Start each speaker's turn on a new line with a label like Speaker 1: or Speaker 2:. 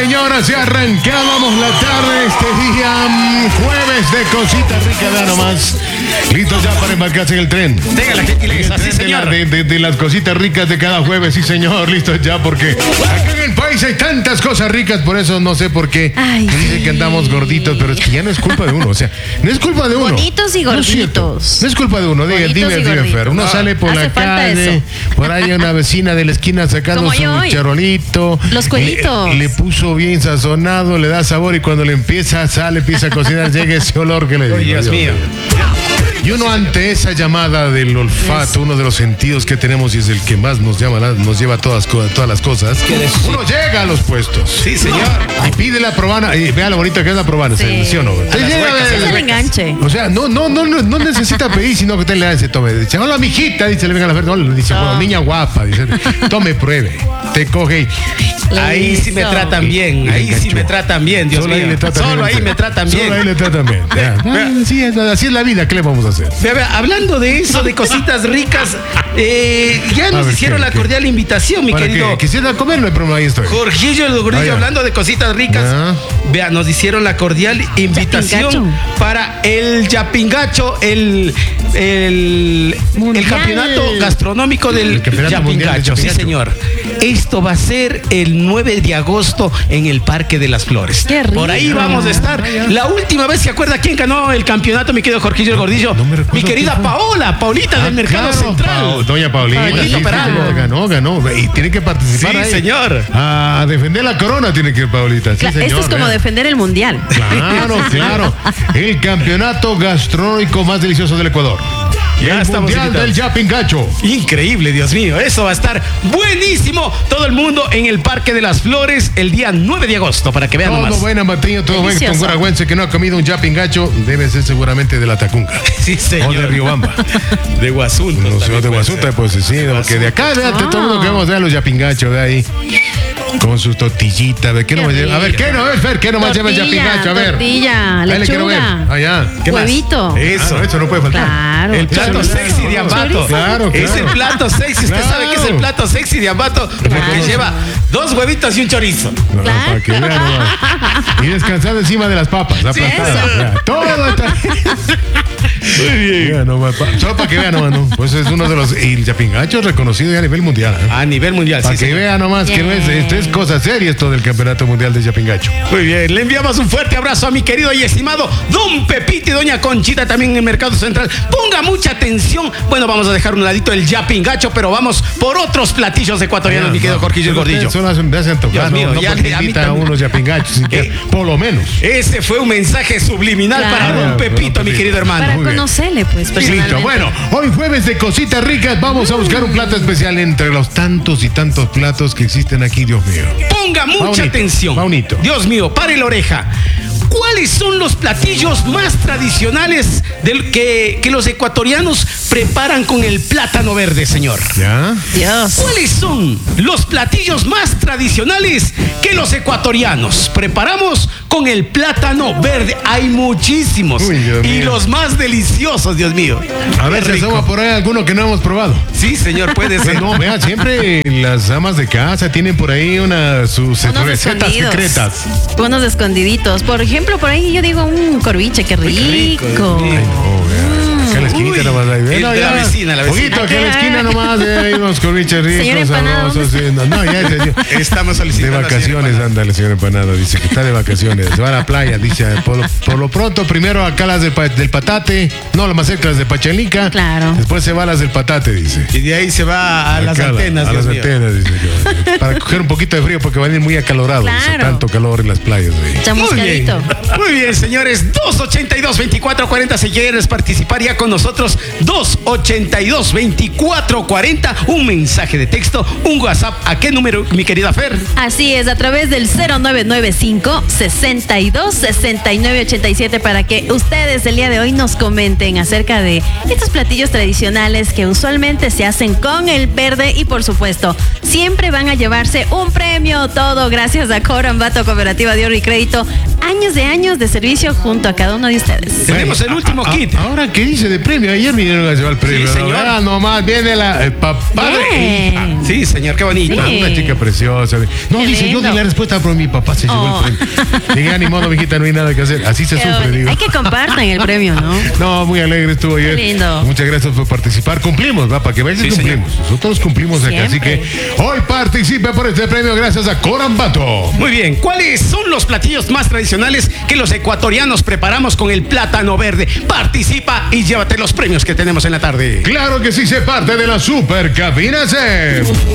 Speaker 1: señoras, y arrancábamos la tarde este día jueves de cositas ricas, da nomás. Listos ya para embarcarse en el tren.
Speaker 2: Tenga la gentileza, sí, señor.
Speaker 1: De las cositas ricas de cada jueves, sí, señor. Listos ya, porque acá en el país hay tantas cosas ricas, por eso no sé por qué.
Speaker 3: Ay,
Speaker 1: dicen que andamos gorditos, pero es que ya no es culpa de uno. O sea, no es culpa de uno.
Speaker 3: Bonitos y gorditos.
Speaker 1: No es culpa de uno. Dime, Fer. Uno sale por la calle, por ahí hay una vecina de la esquina sacando
Speaker 3: como
Speaker 1: su charolito.
Speaker 3: Los cuelitos.
Speaker 1: Le puso bien sazonado, le da sabor y cuando le empieza a cocinar, llega ese olor que le digo.
Speaker 2: Dios mío.
Speaker 1: Y uno ante esa llamada del olfato, uno de los sentidos que tenemos y es el que más nos lleva a todas las cosas, uno llega a los puestos.
Speaker 2: Sí, señor.
Speaker 1: Y pide la probana, y vea lo bonito que es la probana, ¿sí o no?
Speaker 3: Es el enganche.
Speaker 1: O sea, no necesita pedir, sino que usted le dice, tome. Dice, hola, mijita, dice, le venga a la verdad. No, dice, bueno, niña guapa, dice, tome, pruebe. Te coge y...
Speaker 2: Ahí sí me tratan bien, ahí sí me tratan bien, Dios mío. Solo ahí me tratan bien.
Speaker 1: Solo ahí le tratan bien. Sí, así es la vida, ¿qué le vamos a hacer?
Speaker 2: Hablando de eso, de cositas ricas, ya nos hicieron la cordial invitación, mi querido.
Speaker 1: Quisiera comerlo, pero ahí estoy.
Speaker 2: Jorgillo el Gordillo, hablando de cositas ricas. Vea, nos hicieron la cordial invitación para el Yapingacho, el campeonato gastronómico del Yapingacho. Sí, señor. Esto va a ser el 9 de agosto en el Parque de las Flores.
Speaker 3: Qué rico.
Speaker 2: Por ahí vamos a estar. La última vez, ¿se acuerda quién ganó el campeonato, mi querido Jorgillo el Gordillo? Mi querida Paulita del Mercado Central.
Speaker 1: Doña Paulita. Ganó. Y tiene que participar ahí.
Speaker 2: Sí, señor.
Speaker 1: A defender la corona tiene que ir Paulita. Sí, señor.
Speaker 3: Esto es como defender el mundial.
Speaker 1: Claro. El campeonato gastronómico más delicioso del Ecuador.
Speaker 2: Ya
Speaker 1: el
Speaker 2: estamos
Speaker 1: mundial del Yapingacho.
Speaker 2: Increíble, Dios mío. Eso va a estar buenísimo. Todo el mundo en el Parque de las Flores el día 9 de agosto, para que vean nomás.
Speaker 1: Todo bueno, Matiño, todo bueno. Un curagüense que no ha comido un Yapingacho debe ser seguramente de la Tacunga.
Speaker 2: Sí, señor.
Speaker 1: O de Riobamba.
Speaker 2: De Guasunta.
Speaker 1: No sé, de Guasunta, pues sí. Porque de acá, veate, todo el mundo que vamos a ver los Yapingachos de ahí. Con sus tortillitas, a ver, ¿qué nomás lleva? A ver, ¿qué nomás lleva el Yapingacho? A ver.
Speaker 3: Tortilla, lechuga, huevito.
Speaker 1: Eso no puede faltar.
Speaker 3: Claro.
Speaker 2: El plato sexy de Ambato.
Speaker 1: Claro.
Speaker 2: Es el plato sexy. Usted sabe que es el plato sexy de Ambato, porque lleva 2 huevitos y un chorizo.
Speaker 3: Claro.
Speaker 1: Para que vean nomás. Y descansar encima de las papas. Todo está. Muy bien. Solo para que vean nomás, ¿no? Pues es uno de los. Y el Yapingacho es reconocido ya a nivel mundial.
Speaker 2: A nivel mundial,
Speaker 1: para que vean nomás que no es cosa seria esto del Campeonato Mundial de Yapingacho.
Speaker 2: Muy bien, le enviamos un fuerte abrazo a mi querido y estimado Don Pepito y Doña Conchita también en el Mercado Central. Ponga mucha atención. Bueno, vamos a dejar un ladito el Yapingacho, pero vamos por otros platillos ecuatorianos, mi querido Jorgillo el Gordillo.
Speaker 1: Solo me hacen tocar, ya le invitan a unos Yapingachos, por lo menos.
Speaker 2: Ese fue un mensaje subliminal para Don Pepito, mi querido hermano.
Speaker 3: Para conocerle, pues,
Speaker 1: listo. Bueno, hoy jueves de cositas ricas, vamos a buscar un plato especial entre los tantos y tantos platos que existen aquí, Dios mío.
Speaker 2: Ponga mucha atención.
Speaker 1: Bonito.
Speaker 2: Dios mío, pare la oreja. ¿Cuáles son los platillos más tradicionales que los ecuatorianos preparan con el plátano verde, señor?
Speaker 1: ¿Ya?
Speaker 3: Dios.
Speaker 2: ¿Cuáles son los platillos más tradicionales que los ecuatorianos preparamos con el plátano verde? Hay muchísimos.
Speaker 1: Uy, Dios mío.
Speaker 2: Y los más deliciosos, Dios mío.
Speaker 1: A ver, se asoma por ahí alguno que no hemos probado.
Speaker 2: Sí, señor, puede ser.
Speaker 1: No, vean, siempre las amas de casa tienen por ahí sus recetas secretas.
Speaker 3: Unos escondiditos. Por ejemplo, por ahí yo digo un corviche, qué rico.
Speaker 1: Ay, no, acá en la esquinita nomás ahí.
Speaker 2: La vecina.
Speaker 1: Poquito, aquí en la esquina nomás hay unos corviches ricos, sabrosos. No, ya
Speaker 2: estamos solicitando.
Speaker 1: De vacaciones anda el señor Empanado, dice que está de vacaciones. Se va a la playa, dice, por lo pronto, primero acá las del Patate, no, más cerca las de Pachalica.
Speaker 3: Claro.
Speaker 1: Después se va a las del Patate, dice.
Speaker 2: Y de ahí se va a las antenas.
Speaker 1: A las antenas, dice. Para coger un poquito de frío, porque van a ir muy acalorados.
Speaker 3: Claro.
Speaker 1: Tanto calor en las playas, güey.
Speaker 3: Chamuscadito.
Speaker 2: Muy bien, señores. 282-2440. Si quieres participar ya con nosotros, 282-2440. Un mensaje de texto, un WhatsApp. ¿A qué número, mi querida Fer?
Speaker 3: Así es, a través del 0995-626987 para que ustedes el día de hoy nos comenten acerca de estos platillos tradicionales que usualmente se hacen con el verde y, por supuesto, siempre van a llevarse un premio. Todo gracias a Coro Ambato Cooperativa de Ahorro y Crédito. años de servicio junto a cada uno de ustedes.
Speaker 2: Tenemos el último kit.
Speaker 1: Ahora, ¿qué dice de premio? Ayer vinieron a llevar el premio.
Speaker 2: Sí, señor.
Speaker 1: Ah, nomás viene el papá de hija.
Speaker 2: Sí, señor, qué bonito.
Speaker 3: Sí.
Speaker 1: Una chica preciosa. No,
Speaker 3: Qué
Speaker 1: dice, yo
Speaker 3: lindo.
Speaker 1: di la respuesta, pero mi papá se llevó el premio. Dije, ni modo, mijita, no hay nada que hacer. Así se
Speaker 3: Qué
Speaker 1: sufre,
Speaker 3: bonito.
Speaker 1: digo.
Speaker 3: Hay que compartan el premio, ¿no?
Speaker 1: No, muy alegre estuvo ayer.
Speaker 3: Qué lindo.
Speaker 1: Muchas gracias por participar. Cumplimos, ¿va? Para que vean,
Speaker 2: Sí,
Speaker 1: cumplimos. Nosotros cumplimos acá. Así que
Speaker 3: Siempre.
Speaker 1: hoy participe por este premio gracias a Corambato.
Speaker 2: Muy bien, ¿cuáles son los platillos más tradicionales que los ecuatorianos preparamos con el plátano verde? Participa y llévate los premios que tenemos en la tarde.
Speaker 1: Claro que sí, se parte de la Super Cabina C.